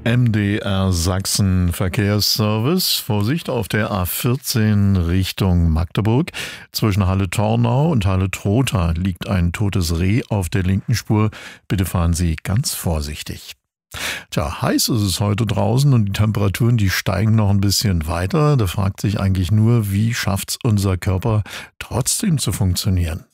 MDR Sachsen Verkehrsservice. Vorsicht auf der A14 Richtung Magdeburg. Zwischen Halle-Tornau und Halle-Trotha liegt ein totes Reh auf der linken Spur. Bitte fahren Sie ganz vorsichtig. Tja, heiß ist es heute draußen und die Temperaturen, die steigen noch ein bisschen weiter. Da fragt sich eigentlich nur, wie schafft's unser Körper trotzdem zu funktionieren?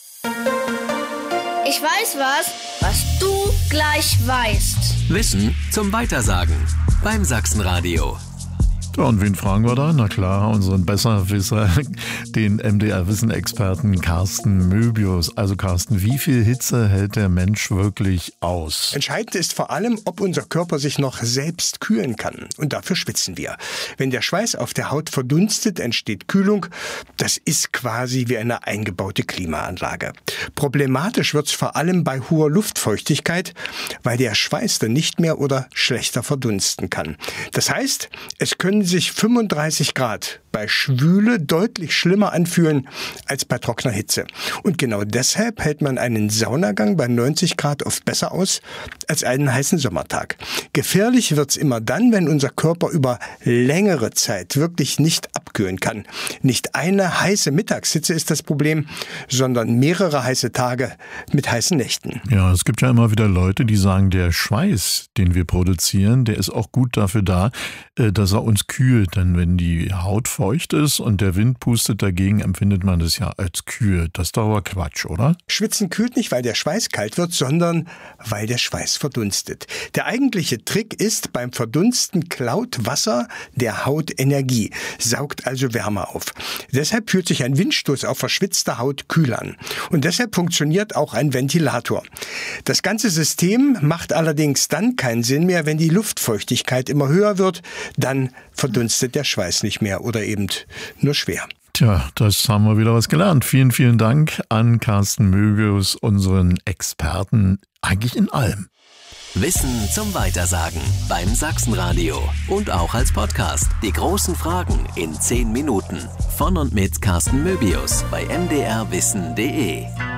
Ich weiß was du gleich weißt. Wissen zum Weitersagen beim Sachsenradio. Ja, und wen fragen wir da? Na klar, unseren Besserwisser, den MDR-Wissen-Experten Carsten Möbius. Also Carsten, wie viel Hitze hält der Mensch wirklich aus? Entscheidend ist vor allem, ob unser Körper sich noch selbst kühlen kann. Und dafür schwitzen wir. Wenn der Schweiß auf der Haut verdunstet, entsteht Kühlung. Das ist quasi wie eine eingebaute Klimaanlage. Problematisch wird's vor allem bei hoher Luftfeuchtigkeit, weil der Schweiß dann nicht mehr oder schlechter verdunsten kann. Das heißt, es können sich 35 Grad bei Schwüle deutlich schlimmer anfühlen als bei trockener Hitze. Und genau deshalb hält man einen Saunagang bei 90 Grad oft besser aus als einen heißen Sommertag. Gefährlich wird's immer dann, wenn unser Körper über längere Zeit wirklich nicht abkühlen kann. Nicht eine heiße Mittagshitze ist das Problem, sondern mehrere heiße Tage mit heißen Nächten. Ja, es gibt ja immer wieder Leute, die sagen, der Schweiß, den wir produzieren, der ist auch gut dafür da, dass er uns kühlt. Denn wenn die Haut feucht ist und der Wind pustet dagegen, empfindet man das ja als kühl. Das ist doch aber Quatsch, oder? Schwitzen kühlt nicht, weil der Schweiß kalt wird, sondern weil der Schweiß verdunstet. Der eigentliche Trick ist, beim Verdunsten klaut Wasser der Haut Energie, saugt also Wärme auf. Deshalb fühlt sich ein Windstoß auf verschwitzter Haut kühl an. Und deshalb funktioniert auch ein Ventilator. Das ganze System macht allerdings dann keinen Sinn mehr, wenn die Luftfeuchtigkeit immer höher wird. Dann verdunstet der Schweiß nicht mehr oder eben nur schwer. Tja, das haben wir wieder was gelernt. Vielen, vielen Dank an Carsten Möbius, unseren Experten, eigentlich in allem. Wissen zum Weitersagen beim Sachsenradio und auch als Podcast. Die großen Fragen in 10 Minuten. Von und mit Carsten Möbius bei mdrwissen.de.